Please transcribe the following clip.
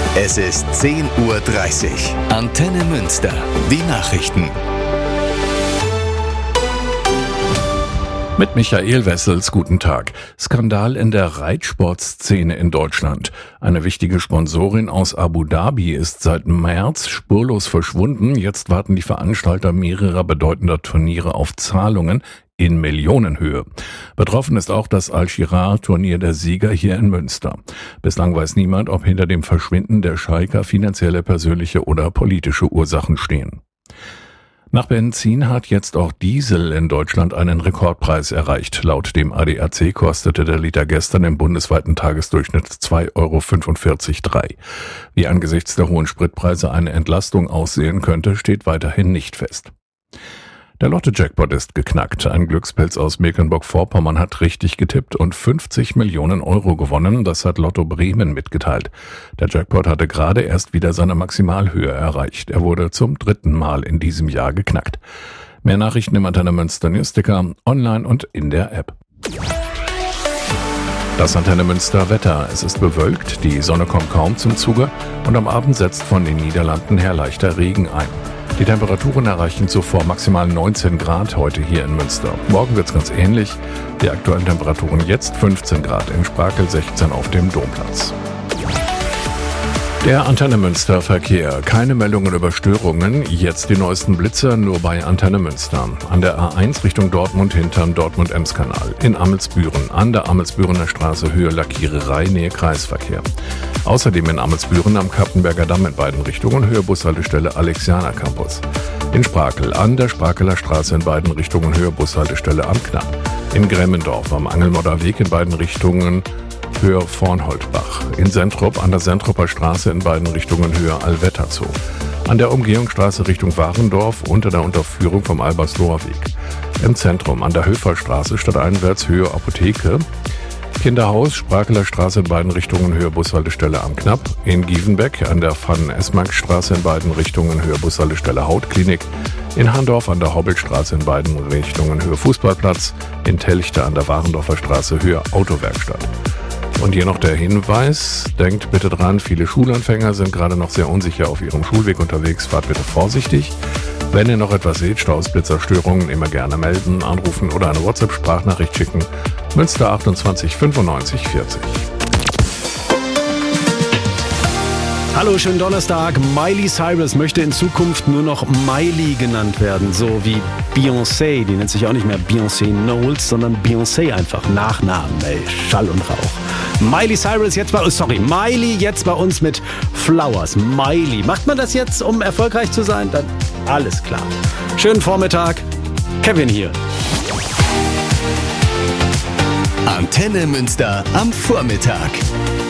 Es ist 10:30 Uhr. Antenne Münster. Die Nachrichten. Mit Michael Wessels, guten Tag. Skandal in der Reitsportszene in Deutschland. Eine wichtige Sponsorin aus Abu Dhabi ist seit März spurlos verschwunden. Jetzt warten die Veranstalter mehrerer bedeutender Turniere auf Zahlungen in Millionenhöhe. Betroffen ist auch das Al-Shirar-Turnier der Sieger hier in Münster. Bislang weiß niemand, ob hinter dem Verschwinden der Schalker finanzielle, persönliche oder politische Ursachen stehen. Nach Benzin hat jetzt auch Diesel in Deutschland einen Rekordpreis erreicht. Laut dem ADAC kostete der Liter gestern im bundesweiten Tagesdurchschnitt 2,45 €. Wie angesichts der hohen Spritpreise eine Entlastung aussehen könnte, steht weiterhin nicht fest. Der Lotto-Jackpot ist geknackt. Ein Glückspilz aus Mecklenburg-Vorpommern hat richtig getippt und 50 Millionen € gewonnen. Das hat Lotto Bremen mitgeteilt. Der Jackpot hatte gerade erst wieder seine Maximalhöhe erreicht. Er wurde zum 3. Mal in diesem Jahr geknackt. Mehr Nachrichten im Antenne Münster Newsticker, online und in der App. Das Antenne Münster Wetter. Es ist bewölkt, die Sonne kommt kaum zum Zuge und am Abend setzt von den Niederlanden her leichter Regen ein. Die Temperaturen erreichen zuvor maximal 19 Grad heute hier in Münster. Morgen wird's ganz ähnlich. Die aktuellen Temperaturen jetzt 15 Grad in Sprakel, 16 auf dem Domplatz. Der Antenne Münster Verkehr. Keine Meldungen über Störungen. Jetzt die neuesten Blitzer nur bei Antenne Münster. An der A1 Richtung Dortmund hinterm Dortmund-Ems-Kanal. In Amelsbüren an der Amelsbürener Straße Höhe Lackiererei Nähe Kreisverkehr. Außerdem in Amelsbüren am Kappenberger Damm in beiden Richtungen Höhe Bushaltestelle Alexianer Campus. In Sprakel an der Sprakeler Straße in beiden Richtungen Höhe Bushaltestelle am Knapp. In Gremmendorf am Angelmodder Weg in beiden Richtungen Höhe Vornholtbach. In Sentrup an der Sentrupper Straße in beiden Richtungen Höhe Allwetterzoo. An der Umgehungsstraße Richtung Warendorf unter der Unterführung vom Albersloher Weg. Im Zentrum an der Höferstraße stadteinwärts Höhe Apotheke. Kinderhaus, Sprakeler Straße in beiden Richtungen Höhe Bushaltestelle am Knapp. In Gievenbeck an der Van-Esmark-Straße in beiden Richtungen Höhe Bushaltestelle Hautklinik. In Handorf an der Hobbelstraße in beiden Richtungen Höhe Fußballplatz. In Telchte an der Warendorfer Straße Höhe Autowerkstatt. Und hier noch der Hinweis, denkt bitte dran, viele Schulanfänger sind gerade noch sehr unsicher auf ihrem Schulweg unterwegs, fahrt bitte vorsichtig. Wenn ihr noch etwas seht, Staus, Blitzer, Störungen, immer gerne melden, anrufen oder eine WhatsApp-Sprachnachricht schicken. Münster 28 95 40. Hallo, schönen Donnerstag. Miley Cyrus möchte in Zukunft nur noch Miley genannt werden, so wie Beyoncé. Die nennt sich auch nicht mehr Beyoncé Knowles, sondern Beyoncé einfach. Nachnamen, ey, Schall und Rauch. Miley Cyrus Miley jetzt bei uns mit Flowers. Miley. Macht man das jetzt, um erfolgreich zu sein? Dann alles klar. Schönen Vormittag. Kevin hier. Antenne Münster am Vormittag.